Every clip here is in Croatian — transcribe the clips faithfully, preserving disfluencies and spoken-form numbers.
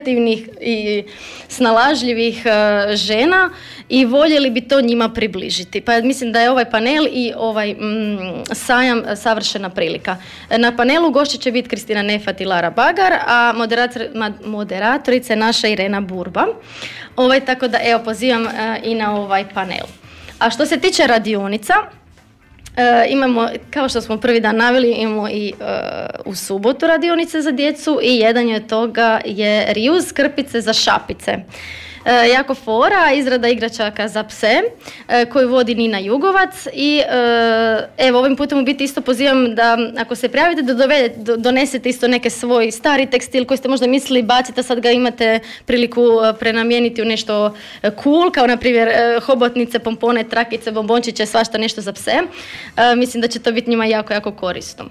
i snalažljivih uh, žena i voljeli bi to njima približiti. Pa mislim da je ovaj panel i ovaj mm, sajam savršena prilika. Na panelu gošće će biti Kristina Nefat i Lara Bagar, a moderator, moderatorica je naša Irena Burba. Ovaj, tako da evo pozivam uh, i na ovaj panel. A što se tiče radionica, E, imamo, kao što smo prvi dan naveli, imamo i e, u subotu radionice za djecu i jedan je od toga je reuse krpice za šapice. E, jako fora, izrada igračaka za pse e, koju vodi Nina Jugovac i e, evo ovim putem u biti isto pozivam da ako se prijavite da dovede, do, donesete isto neke svoj stari tekstil koji ste možda mislili baciti, a sad ga imate priliku prenamijeniti u nešto cool, kao na primjer e, hobotnice, pompone, trakice, bombončiće, svašta nešto za pse. E, mislim da će to biti njima jako, jako korisno.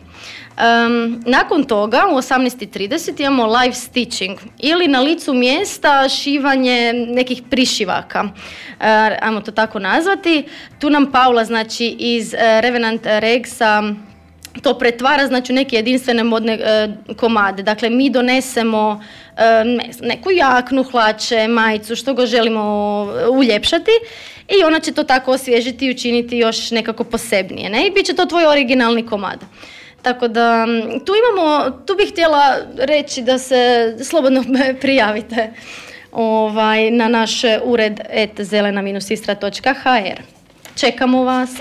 Um, nakon toga u osamnaest i trideset imamo live stitching ili na licu mjesta šivanje nekih prišivaka, uh, ajmo to tako nazvati. Tu nam Paula znači iz uh, Revenant Regsa to pretvara znači u neke jedinstvene modne uh, komade. Dakle, mi donesemo uh, ne znam, neku jaknu, hlače, majicu, što ga želimo uljepšati i ona će to tako osvježiti i učiniti još nekako posebnije. Ne? I bit će to tvoj originalni komad. Tako da tu imamo, tu bih htjela reći da se slobodno prijavite ovaj, na naš ured et zelena istra točka ha er. Čekamo vas,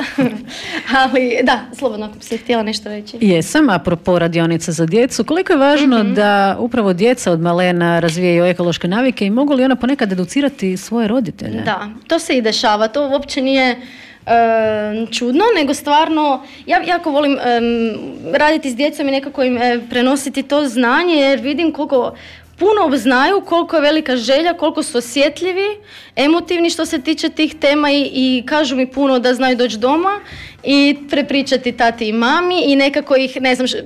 ali da, slobodno ako bi se htjela nešto reći. Jesam, apropo radionica za djecu, koliko je važno mm-hmm. da upravo djeca od malena razvijaju ekološke navike i mogu li ona ponekad educirati svoje roditelje? Da, to se i dešava, to uopće nije čudno, nego stvarno ja jako volim um, raditi s djecom i nekako im e, prenositi to znanje jer vidim koliko puno znaju, koliko je velika želja, koliko su osjetljivi, emotivni što se tiče tih tema i, i kažu mi puno da znaju doći doma i prepričati tati i mami i nekako ih, ne znam, š,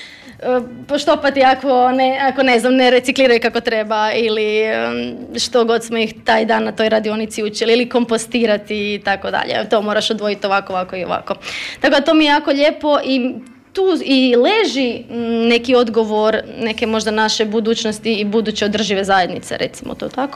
poštopati ako ne, ako ne znam, ne recikliraju kako treba ili što god smo ih taj dan na toj radionici učili ili kompostirati i tako dalje. To moraš odvojiti ovako, ovako i ovako. Tako da to mi je jako lijepo i tu i leži neki odgovor neke možda naše budućnosti i buduće održive zajednice, recimo to tako.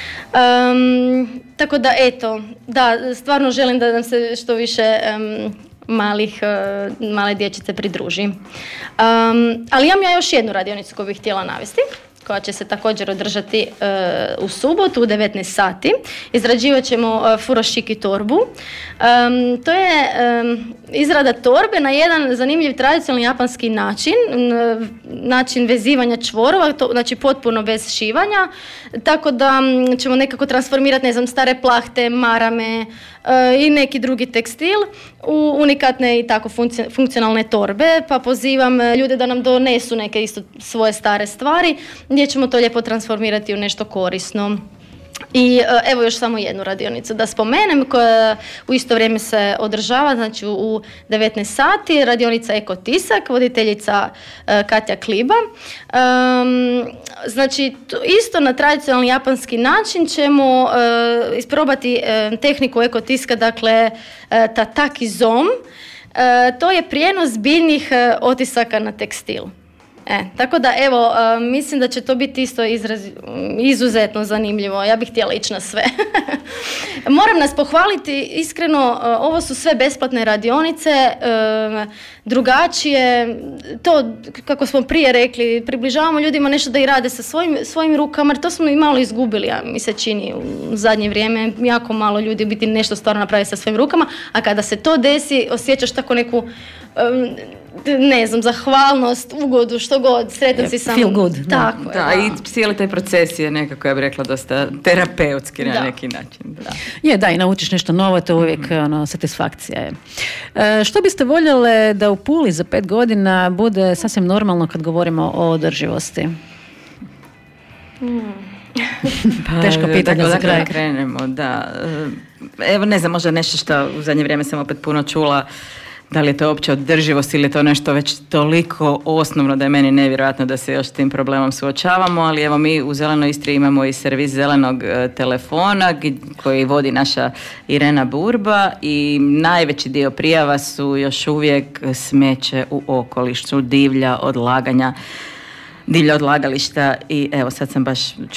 Um, tako da eto, da, stvarno želim da nam se što više um, malih, uh, male dječice pridruži. Um, ali imam ja još jednu radionicu koju bih htjela navesti, koja će se također održati uh, u subotu u devetnaest sati. Izrađivat ćemo uh, furošiki torbu. Um, to je um, izrada torbe na jedan zanimljiv tradicionalni japanski način, n- način vezivanja čvorova, to, znači potpuno bez šivanja, tako da um, ćemo nekako transformirati, ne znam, stare plahte, marame uh, i neki drugi tekstil u unikatne i tako funkci- funkcionalne torbe, pa pozivam ljude da nam donesu neke isto svoje stare stvari, gdje ćemo to lijepo transformirati u nešto korisno. I evo još samo jednu radionicu da spomenem koja u isto vrijeme se održava, znači u devetnaest sati, radionica Eko Tisak, voditeljica uh, Katja Kliba. Um, znači isto na tradicionalni japanski način ćemo uh, isprobati uh, tehniku Eko Tiska, dakle uh, tataki zom. Uh, to je prijenos biljnih uh, otisaka na tekstil. E, tako da evo, uh, mislim da će to biti isto izraz, izuzetno zanimljivo. Ja bih htjela ići na sve. Moram nas pohvaliti, iskreno, uh, ovo su sve besplatne radionice, uh, drugačije, to kako smo prije rekli, približavamo ljudima nešto da i rade sa svojim, svojim rukama, jer to smo i malo izgubili, a mi se čini u zadnje vrijeme, jako malo ljudi biti nešto stvarno napravi sa svojim rukama, a kada se to desi, osjećaš tako neku um, ne znam, zahvalnost, ugodu, što god, sretan si sam. Feel good. Tako da, je, da. I cijeli taj proces je nekako, ja bih rekla, dosta terapeutski na da. neki način. Da. Je, da, i naučiš nešto novo, to uvijek mm-hmm. ono, satisfakcija je. E, što biste voljele da u Puli za pet godina bude sasvim normalno kad govorimo o održivosti? Mm. Pa, teško pitanje da, za kraj. Da krenemo, da. Evo, ne znam, možda nešto što u zadnje vrijeme sam opet puno čula. Da li je to uopće održivost ili je to nešto već toliko osnovno da je meni nevjerojatno da se još s tim problemom suočavamo, ali evo mi u Zelenoj Istri imamo i servis zelenog e, telefona koji vodi naša Irena Burba i najveći dio prijava su još uvijek smeće u okolišu, divlja odlaganja. dilje odlagališta i evo sad sam baš